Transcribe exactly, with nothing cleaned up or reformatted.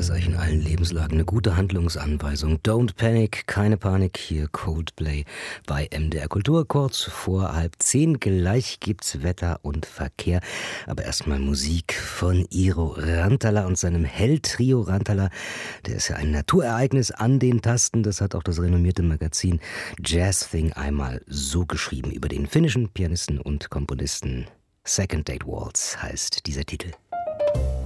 ist eigentlich in allen Lebenslagen eine gute Handlungsanweisung. Don't panic, keine Panik, hier Coldplay bei M D R Kultur. Kurz vor halb zehn, gleich gibt's Wetter und Verkehr. Aber erstmal Musik von Iiro Rantala und seinem Hell-Trio Rantala. Der ist ja ein Naturereignis an den Tasten. Das hat auch das renommierte Magazin Jazz Thing einmal so geschrieben über den finnischen Pianisten und Komponisten. Second Date Waltz heißt dieser Titel.